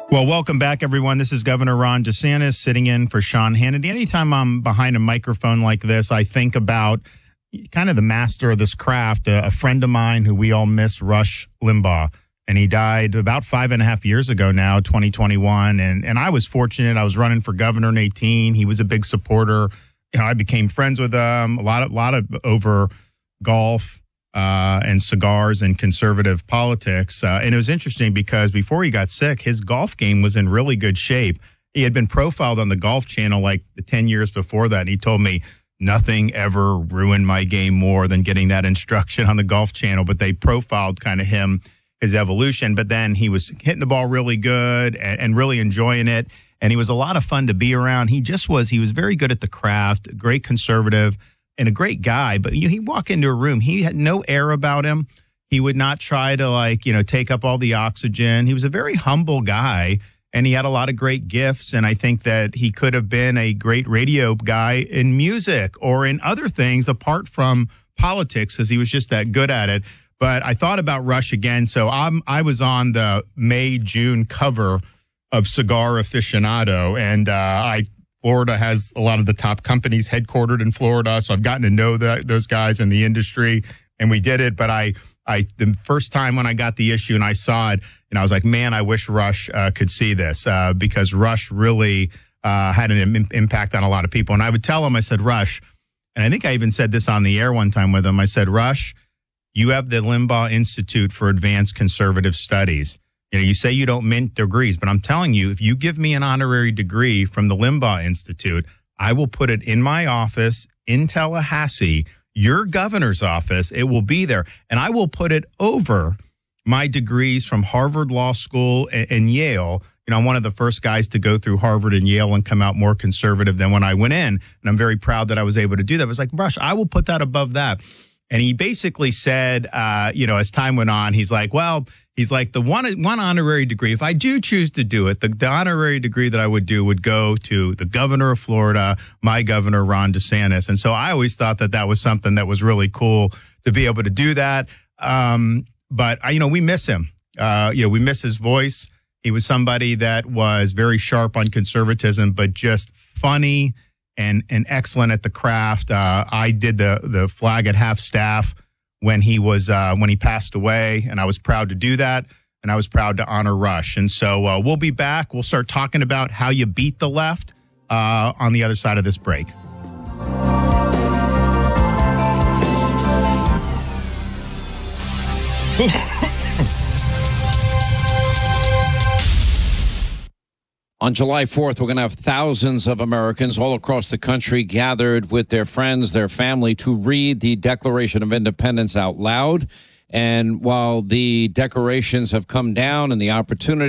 Well, welcome back, everyone. This is Governor Ron DeSantis sitting in for Sean Hannity. Anytime I'm behind a microphone like this, I think about kind of the master of this craft, a friend of mine who we all miss, Rush Limbaugh. And he died about 5.5 years ago now, 2021. And I was fortunate. I was running for governor in 2018. He was a big supporter. I became friends with him, a lot of over golf and cigars and conservative politics. And it was interesting because before he got sick, his golf game was in really good shape. He had been profiled on the Golf Channel like 10 years before that. And he told me nothing ever ruined my game more than getting that instruction on the Golf Channel. But they profiled kind of him, his evolution. But then he was hitting the ball really good and really enjoying it. And he was a lot of fun to be around. He was very good at the craft, great conservative, and a great guy. But he'd walk into a room. He had no air about him. He would not try to take up all the oxygen. He was a very humble guy, and he had a lot of great gifts. And I think that he could have been a great radio guy in music or in other things apart from politics because he was just that good at it. But I thought about Rush again. So I was on the May-June cover of Cigar Aficionado, and Florida has a lot of the top companies headquartered in Florida, so I've gotten to know those guys in the industry, and we did it. But the first time when I got the issue and I saw it, and I was like, man, I wish Rush could see this because Rush really had an impact on a lot of people. And I would tell him, I said, Rush, and I think I even said this on the air one time with him, I said, Rush, you have the Limbaugh Institute for Advanced Conservative Studies. You say you don't mint degrees, but I'm telling you, if you give me an honorary degree from the Limbaugh Institute, I will put it in my office in Tallahassee, your governor's office. It will be there. And I will put it over my degrees from Harvard Law School and Yale. I'm one of the first guys to go through Harvard and Yale and come out more conservative than when I went in. And I'm very proud that I was able to do that. It was like, Rush, I will put that above that. And he basically said, as time went on, he's like, the one honorary degree, if I do choose to do it, the honorary degree that I would do would go to the governor of Florida, my governor, Ron DeSantis. And so I always thought that was something that was really cool to be able to do that. But we miss him. We miss his voice. He was somebody that was very sharp on conservatism, but just funny and excellent at the craft. I did the flag at half staff when he passed away, and I was proud to do that, and I was proud to honor Rush. And so we'll be back. We'll start talking about how you beat the left on the other side of this break. On July 4th, we're going to have thousands of Americans all across the country gathered with their friends, their family, to read the Declaration of Independence out loud. And while the decorations have come down and the opportunity